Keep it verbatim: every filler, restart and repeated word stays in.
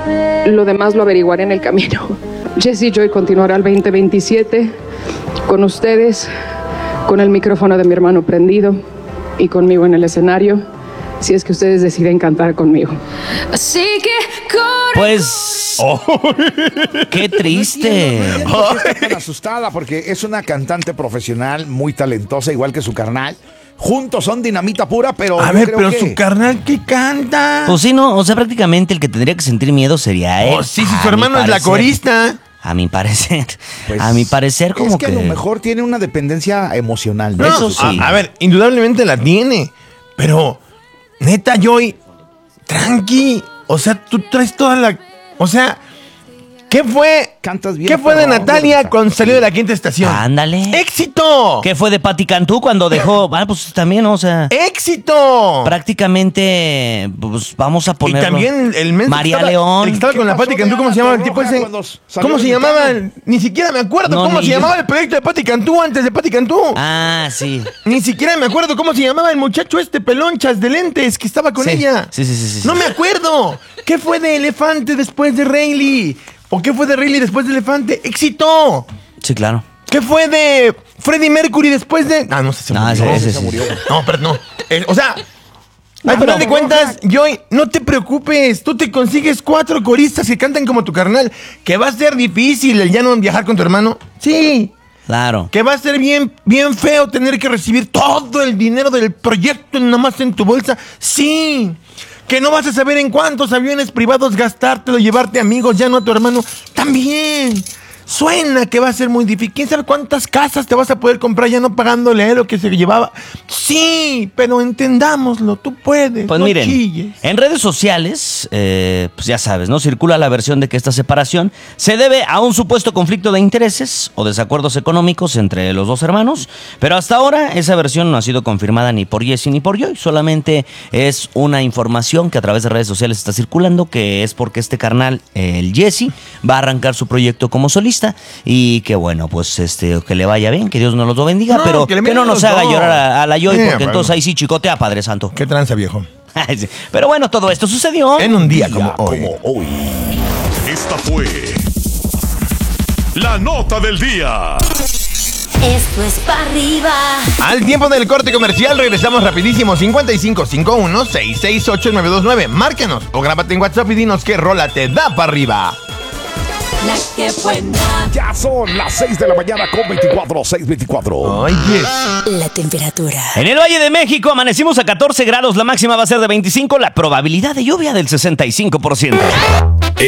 lo demás lo averiguaré en el camino. Jessie Joy continuará el veinte veintisiete con ustedes, con el micrófono de mi hermano prendido y conmigo en el escenario, si es que ustedes deciden cantar conmigo. Así que Pues... Oh. ¡Qué triste! No entiendo, no entiendo por qué está tan asustada, porque es una cantante profesional muy talentosa, igual que su carnal. Juntos son dinamita pura, pero A yo ver, creo pero que... su carnal, ¿qué canta? Pues sí, no, o sea, prácticamente el que tendría que sentir miedo sería él. Oh, sí, si A su hermano mi es la parecer. corista. A mi parecer. Pues, a mi parecer, como es que, que... a lo mejor tiene una dependencia emocional, ¿no? No, Eso sí. A, a ver, indudablemente la tiene. Pero, neta, Joy, tranqui. O sea, tú traes toda la... O sea, ¿qué fue? Cantas bien, ¿Qué fue de perrón, Natalia Dorita. cuando salió de la quinta estación? Ándale. ¡Éxito! ¿Qué fue de Pati Cantú cuando dejó? Ah, pues también, o sea... ¡Éxito! Prácticamente, pues vamos a Y ponerlo. también el menso María que estaba, León. el que estaba ¿Qué con la pasó Pati de Cantú, ¿cómo se Ana llamaba el tipo Torroja ese? cuando salió ¿Cómo se Mexicano? llamaba? Ni siquiera me acuerdo No, cómo ni se yo. llamaba el proyecto de Pati Cantú antes de Pati Cantú. Ah, sí. Ni siquiera me acuerdo cómo se llamaba el muchacho este pelonchas de lentes que estaba con Sí, ella. sí, sí, sí, sí, No sí. me acuerdo. ¿Qué fue de Elefante después de Rayleigh? ¿O qué fue de Rayleigh después de Elefante? ¡Éxito! Sí, claro. ¿Qué fue de Freddie Mercury después de...? Ah, no sé, se No, murió. ese- ese se sí. murió. No, pero no. Eh, o sea... Al Ana final de Torroja. cuentas, Joy, no te preocupes. Tú te consigues cuatro coristas que cantan como tu carnal. ¿Que va a ser difícil el ya no viajar con tu hermano? Sí. Claro. Que va a ser bien, bien feo tener que recibir todo el dinero del proyecto nomás en tu bolsa. Sí. Que no vas a saber en cuántos aviones privados gastártelo, llevarte amigos, ya no a tu hermano. También. Suena que va a ser muy difícil. ¿Quién sabe cuántas casas te vas a poder comprar ya no pagándole a él lo que se llevaba? Sí, pero entendámoslo. Tú puedes. Pues no miren, chilles. en redes sociales, eh, pues ya sabes, ¿no? Circula la versión de que esta separación se debe a un supuesto conflicto de intereses o desacuerdos económicos entre los dos hermanos, pero hasta ahora esa versión no ha sido confirmada ni por Jessie ni por Joy, solamente es una información que a través de redes sociales está circulando, que es porque este carnal, el Jessie, va a arrancar su proyecto como solista y que bueno, pues este que le vaya bien, que Dios nos lo bendiga, No, pero que le que, miren no nos los haga dos. llorar a, a la Joy, Eh, porque bueno. entonces ahí sí chicotea, Padre Santo. ¿Qué tranza, viejo? Sí. Pero bueno, todo esto sucedió En un día como Ya, hoy. como hoy. Esta fue la nota del día. esto es pa' arriba. Al tiempo del corte comercial regresamos rapidísimo. Cincuenta y cinco cincuenta y uno, sesenta y seis ocho, nueve dos nueve. Márcanos o grábate en WhatsApp y dinos qué rola te da para arriba. La que buena. Ya son las seis de la mañana con veinticuatro, seis veinticuatro. Oye, La temperatura. En el Valle de México amanecimos a catorce grados, la máxima va a ser de veinticinco, la probabilidad de lluvia del sesenta y cinco por ciento.